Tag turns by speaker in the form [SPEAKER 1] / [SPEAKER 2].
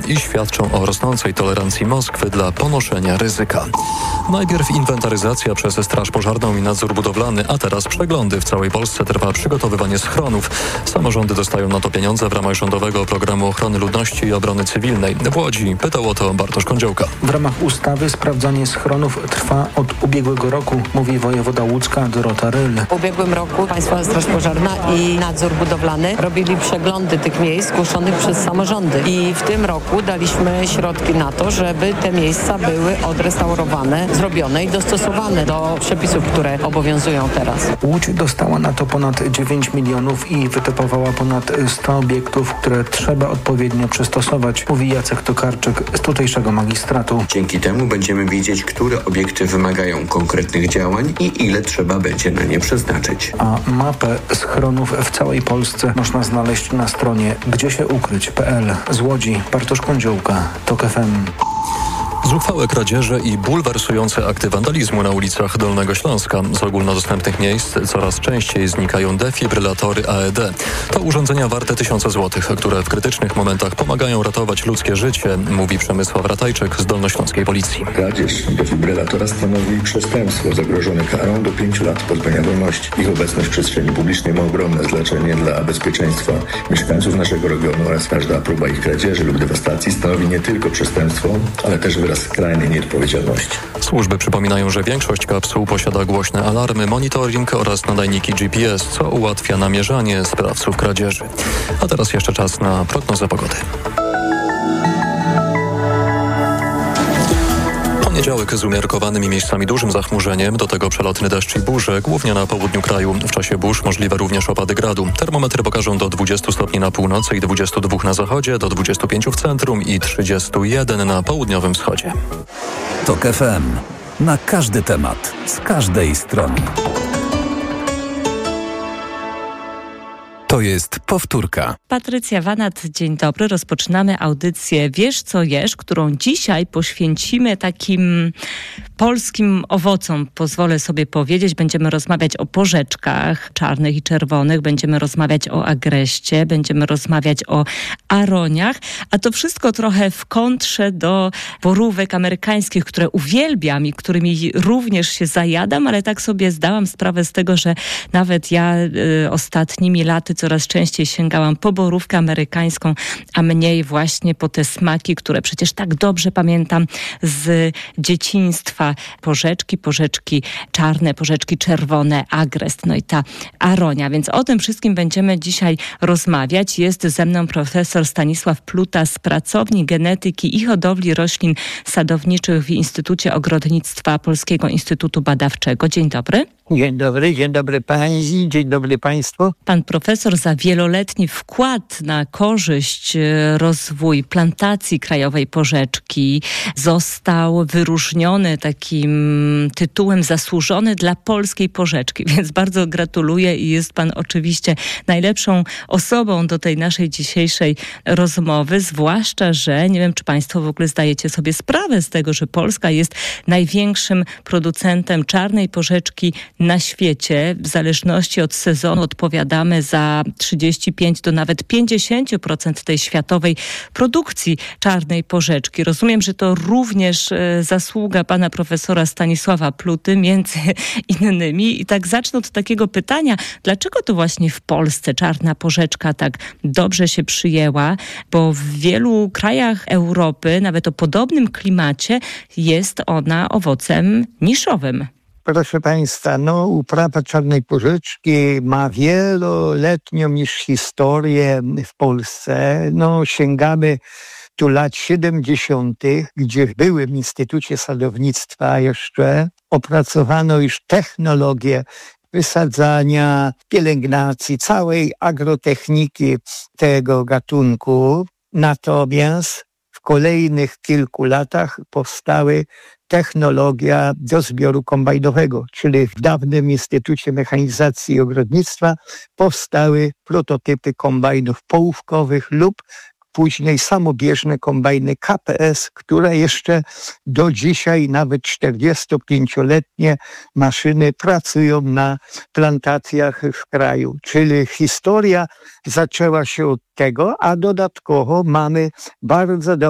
[SPEAKER 1] i świadczą o rosnącej tolerancji Moskwy dla ponoszenia ryzyka. Najpierw inwentaryzacja przez Straż Pożarną i Nadzór Budowlany, a teraz przeglądy. W całej Polsce trwa przygotowywanie schronów. Samorządy dostają na to pieniądze w ramach rządowego programu ochrony ludności i obrony cywilnej. W Łodzi pytał o to Bartosz Kądziołka.
[SPEAKER 2] W ramach ustawy sprawdzanie schronów trwa od ubiegłego roku, mówi wojewoda łódzka Dorota Ryl.
[SPEAKER 3] W ubiegłym roku Państwowa Straż Pożarna i Nadzór Budowlany robili przeglądy tych miejsc zgłoszonych przez samorządy. I w tym roku daliśmy środki na to, żeby te miejsca były odrestaurowane, zrobione i dostosowane do przepisów, które obowiązują teraz.
[SPEAKER 2] Łódź dostała na to ponad 9 milionów i wytypowała ponad 100 obiektów, które trzeba odpowiednio przystosować, mówi Jacek Tokarczyk z tutejszego magistratu.
[SPEAKER 4] Dzięki temu będziemy wiedzieć, które obiekty wymagają konkretnych działań i ile trzeba będzie na nie przeznaczyć.
[SPEAKER 2] A mapę schronów w całej Polsce można znaleźć na stronie gdziesieukryć.pl. Z Łodzi Bartosz Kądziołka, TOK FM.
[SPEAKER 1] Zuchwałe kradzieże i bulwersujące akty wandalizmu na ulicach Dolnego Śląska. Z ogólnodostępnych miejsc coraz częściej znikają defibrylatory AED. To urządzenia warte tysiące złotych, które w krytycznych momentach pomagają ratować ludzkie życie, mówi Przemysław Ratajczyk z dolnośląskiej policji.
[SPEAKER 5] Kradzież defibrylatora stanowi przestępstwo zagrożone karą do 5 lat pozbawienia wolności. Ich obecność w przestrzeni publicznej ma ogromne znaczenie dla bezpieczeństwa mieszkańców naszego regionu oraz każda próba ich kradzieży lub dewastacji stanowi nie tylko przestępstwo, ale też wyraz skrajnej nieodpowiedzialności.
[SPEAKER 1] Służby przypominają, że większość kapsuł posiada głośne alarmy, monitoring oraz nadajniki GPS, co ułatwia namierzanie sprawców kradzieży. A teraz jeszcze czas na prognozę pogody. Poniedziałek z umiarkowanym i miejscami dużym zachmurzeniem, do tego przelotny deszcz i burze, głównie na południu kraju. W czasie burz możliwe również opady gradu. Termometry pokażą do 20 stopni na północy i 22 na zachodzie, do 25 w centrum i 31 na południowym wschodzie.
[SPEAKER 6] TOK FM. Na każdy temat, z każdej strony. To jest powtórka.
[SPEAKER 7] Patrycja Wanat, dzień dobry. Rozpoczynamy audycję Wiesz co jesz, którą dzisiaj poświęcimy takim polskim owocom. Pozwolę sobie powiedzieć, będziemy rozmawiać o porzeczkach czarnych i czerwonych, będziemy rozmawiać o agreście, będziemy rozmawiać o aroniach, a to wszystko trochę w kontrze do borówek amerykańskich, które uwielbiam i którymi również się zajadam, ale tak sobie zdałam sprawę z tego, że nawet ja ostatnimi laty coraz częściej sięgałam po borówkę amerykańską, a mniej właśnie po te smaki, które przecież tak dobrze pamiętam z dzieciństwa. Porzeczki czarne, porzeczki czerwone, agrest, no i ta aronia. Więc o tym wszystkim będziemy dzisiaj rozmawiać. Jest ze mną profesor Stanisław Pluta z Pracowni Genetyki i Hodowli Roślin Sadowniczych w Instytucie Ogrodnictwa Polskiego Instytutu Badawczego. Dzień dobry.
[SPEAKER 8] Dzień dobry pani, dzień dobry państwu.
[SPEAKER 7] Pan profesor za wieloletni wkład na korzyść rozwój plantacji krajowej porzeczki został wyróżniony takim tytułem zasłużony dla polskiej porzeczki, więc bardzo gratuluję i jest pan oczywiście najlepszą osobą do tej naszej dzisiejszej rozmowy, zwłaszcza, że nie wiem, czy państwo w ogóle zdajecie sobie sprawę z tego, że Polska jest największym producentem czarnej porzeczki na świecie. W zależności od sezonu odpowiadamy za 35 do nawet 50% tej światowej produkcji czarnej porzeczki. Rozumiem, że to również zasługa pana profesora Stanisława Pluty, między innymi. I tak zacznę od takiego pytania, dlaczego to właśnie w Polsce czarna porzeczka tak dobrze się przyjęła, bo w wielu krajach Europy, nawet o podobnym klimacie, jest ona owocem niszowym.
[SPEAKER 8] Proszę państwa, uprawa czarnej porzeczki ma wieloletnią już historię w Polsce. Sięgamy tu lat 70., gdzie w byłym Instytucie Sadownictwa jeszcze opracowano już technologię wysadzania, pielęgnacji, całej agrotechniki tego gatunku. Natomiast w kolejnych kilku latach powstały technologia do zbioru kombajnowego, czyli w dawnym Instytucie Mechanizacji i Ogrodnictwa powstały prototypy kombajnów połówkowych lub później samobieżne kombajny KPS, które jeszcze do dzisiaj, nawet 45-letnie maszyny pracują na plantacjach w kraju. Czyli historia zaczęła się od tego, a dodatkowo mamy bardzo